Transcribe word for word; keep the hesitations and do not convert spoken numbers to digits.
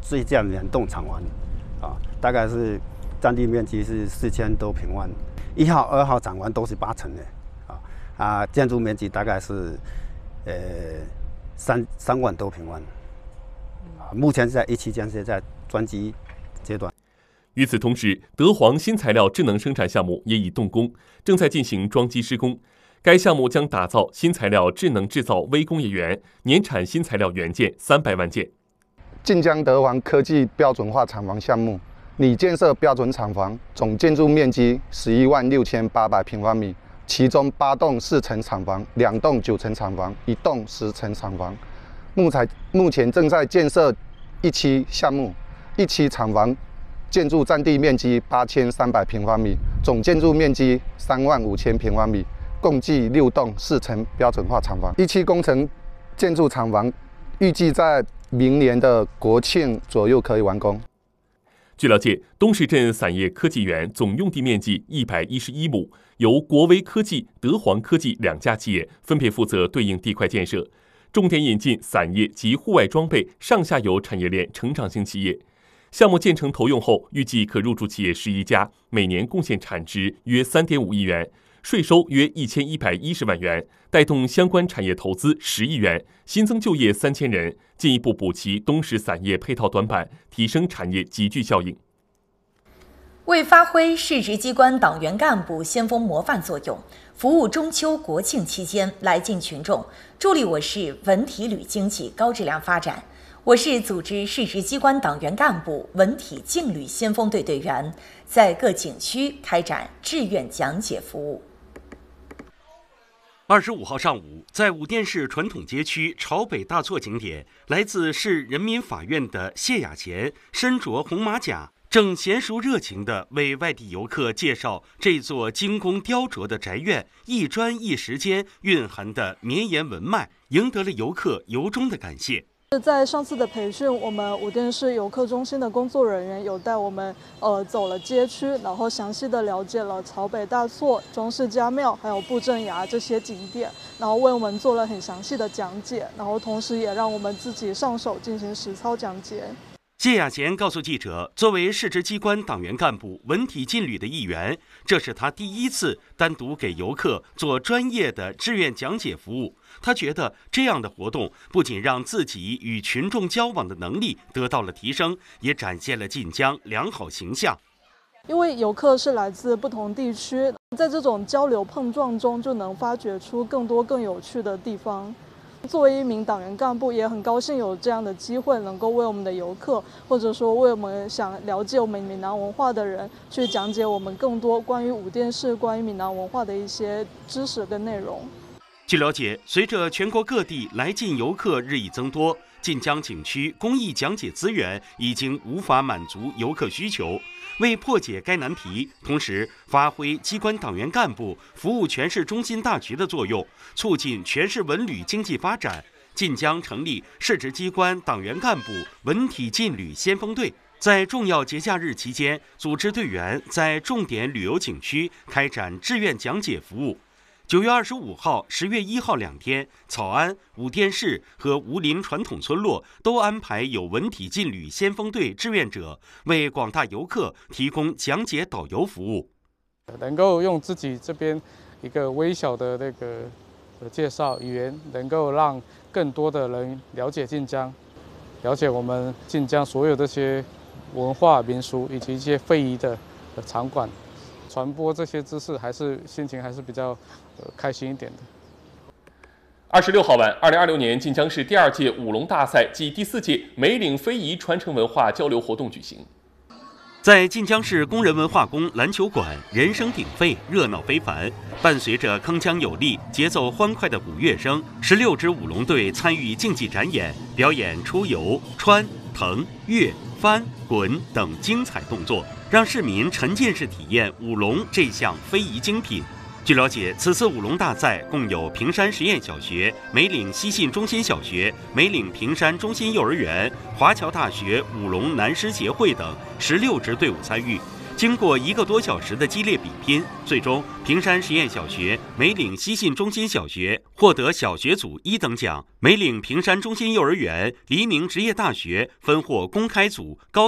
这一架联动厂房啊，大概是占地面积是四千多平方，一号、二号厂房都是八层的啊啊，建筑面积大概是呃三三万多平方啊，目前在一期建设在专机阶段。 与此同时，德皇新材料智能生产项目也已动工，正在进行装机施工。该项目将打造新材料智能制造微工业园，年产新材料元件三百万件。 晋江德皇科技标准化厂房项目拟建设标准厂房，总建筑面积十一万六千八百平方米，其中八栋四层厂房，两栋九层厂房，一栋十层厂房。目前目前正在建设一期项目，一期厂房建筑占地面积八千三百平方米，总建筑面积三万五千平方米，共计六栋四层标准化厂房。一期工程建筑厂房预计在明年的国庆左右可以完工。 据了解，东石镇散业科技园总用地面积一百一十一亩，由国威科技、德皇科技两家企业分别负责对应地块建设，重点引进散业及户外装备上下游产业链成长型企业。项目建成投用后，预计可入驻企业十一家，每年贡献产值约三点五亿元，税收约一千一百一十万元，带动相关产业投资十亿元，新增就业三千人，进一步补齐东石散业配套短板，提升产业集聚效应。 为发挥市直机关党员干部先锋模范作用，服务中秋国庆期间来晋群众，助力我市文体旅经济高质量发展，我市组织市直机关党员干部文体竞旅先锋队队员在各景区开展志愿讲解服务。 二十五号上午，在武店市传统街区朝北大错景点，来自市人民法院的谢雅贤身着红马甲，正娴熟热情地为外地游客介绍这座精工雕琢的宅院一砖一石间蕴含的绵延文脉，赢得了游客由衷的感谢。 在上次的培训，我们武店市游客中心的工作人员有带我们呃走了街区，然后详细的了解了朝北大错、中式家庙还有布阵崖这些景点，然后为我们做了很详细的讲解，然后同时也让我们自己上手进行实操讲解。 谢雅贤告诉记者，作为市直机关党员干部文体竞旅的一员，这是他第一次单独给游客做专业的志愿讲解服务。他觉得这样的活动不仅让自己与群众交往的能力得到了提升，也展现了晋江良好形象。 因为游客是来自不同地区，在这种交流碰撞中，就能发掘出更多更有趣的地方。作为一名党员干部，也很高兴有这样的机会，能够为我们的游客，或者说为我们想了解我们闽南文化的人，去讲解我们更多关于武店市、关于闽南文化的一些知识跟内容。 据了解，随着全国各地来晋游客日益增多，晋江景区公益讲解资源已经无法满足游客需求。为破解该难题，同时发挥机关党员干部服务全市中心大局的作用，促进全市文旅经济发展，晋江成立市直机关党员干部文体竞旅先锋队，在重要节假日期间，组织队员在重点旅游景区开展志愿讲解服务。九月二十五号、十月一号两天，草安、武店市和吴林传统村落都安排有文体竞旅先锋队志愿者为广大游客提供讲解导游服务。 能够用自己这边一个微小的那个介绍语言，能够让更多的人了解晋江，了解我们晋江所有这些文化民俗以及一些非遗的场馆。传播这些知识，还是心情还是比较呃开心一点的。 二十六号晚，二零二六年晋江市第二届舞龙大赛暨第四届梅岭非遗传承文化交流活动举行。 在晋江市工人文化宫篮球馆，人声鼎沸，热闹非凡。伴随着铿锵有力、节奏欢快的鼓乐声，十六支舞龙队参与竞技展演，表演出游、穿、腾、跃、翻、滚等精彩动作，让市民沉浸式体验舞龙这项非遗精品。据了解，此次舞龙大赛共有平山实验小学、梅岭西信中心小学、梅岭平山中心幼儿园、华侨大学舞龙南师协会等十六支队伍参与， 经过一个多小时的激烈比拼，最终平山实验小学、梅岭西信中心小学获得小学组一等奖，梅岭平山中心幼儿园、黎明职业大学分获公开组高